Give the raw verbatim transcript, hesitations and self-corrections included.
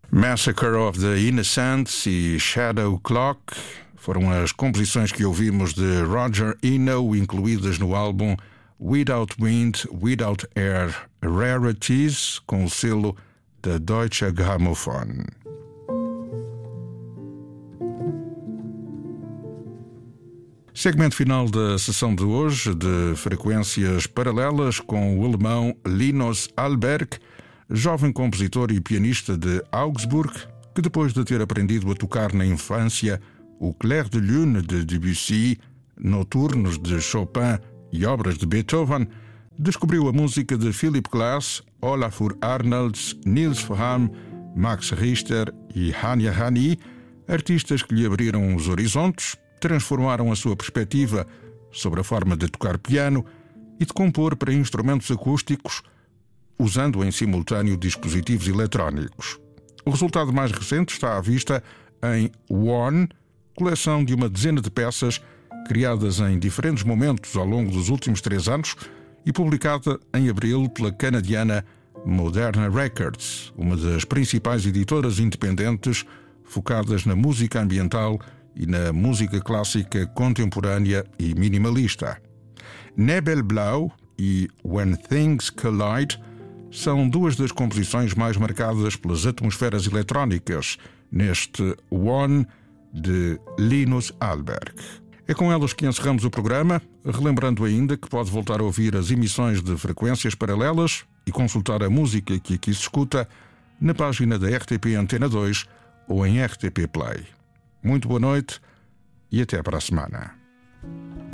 Massacre of the Innocents e Shadow Clock foram as composições que ouvimos de Roger Eno, incluídas no álbum Without Wind, Without Air Rarities, com o selo da Deutsche Grammophon. Segmento final da sessão de hoje de Frequências Paralelas com o alemão Linus Alberg, jovem compositor e pianista de Augsburg, que depois de ter aprendido a tocar na infância o Clair de Lune de Debussy, noturnos de Chopin e obras de Beethoven, descobriu a música de Philip Glass, Olafur Arnalds, Niels Fram, Max Richter e Hanya Hani, artistas que lhe abriram os horizontes, transformaram a sua perspectiva sobre a forma de tocar piano e de compor para instrumentos acústicos, usando em simultâneo dispositivos eletrónicos. O resultado mais recente está à vista em One, coleção de uma dezena de peças criadas em diferentes momentos ao longo dos últimos três anos e publicada em abril pela canadiana Moderna Records, uma das principais editoras independentes focadas na música ambiental e na música clássica contemporânea e minimalista. Nebelblau e When Things Collide são duas das composições mais marcadas pelas atmosferas eletrónicas neste One de Linus Alberg. É com elas que encerramos o programa, relembrando ainda que pode voltar a ouvir as emissões de Frequências Paralelas e consultar a música que aqui se escuta na página da R T P Antena dois ou em R T P Play. Muito boa noite e até para a semana.